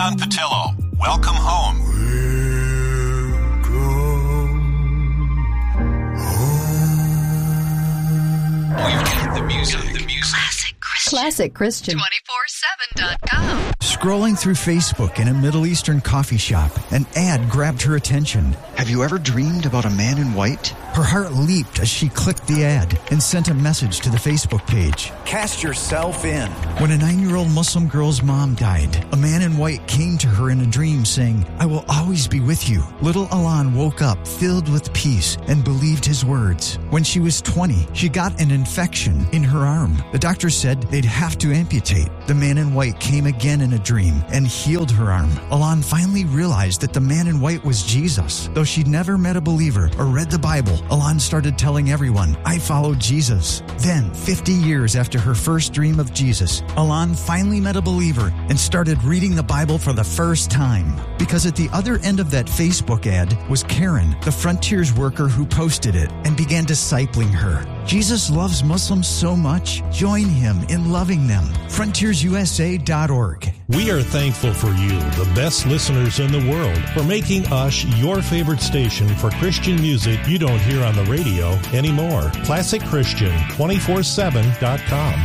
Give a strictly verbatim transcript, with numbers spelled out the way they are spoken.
John Patillo. Welcome home. We've got the music. The music. Classic Christian. Classic Christian. twenty-four seven dot com. Scrolling through Facebook in a Middle Eastern coffee shop, an ad grabbed her attention. Have you ever dreamed about a man in white? Her heart leaped as she clicked the ad and sent a message to the Facebook page. Cast yourself in. When a nine-year-old Muslim girl's mom died, a man in white came to her in a dream saying, "I will always be with you." Little Alan woke up filled with peace and believed his words. When she was twenty, she got an infection in her arm. The doctor said they'd have to amputate. The man in white came again in a dream and healed her arm. Alan finally realized that the man in white was Jesus. Though she'd never met a believer or read the Bible, Alan started telling everyone, "I follow Jesus." Then, fifty years after her first dream of Jesus, Alan finally met a believer and started reading the Bible for the first time. Because at the other end of that Facebook ad was Karen, the Frontiers worker who posted it and began discipling her. Jesus loves Muslims so much. Join him in loving them. frontiers u s a dot org. We are thankful for you, the best listeners in the world, for making us your favorite station for Christian music you don't hear on the radio anymore. Classic Christian, twenty-four seven dot com.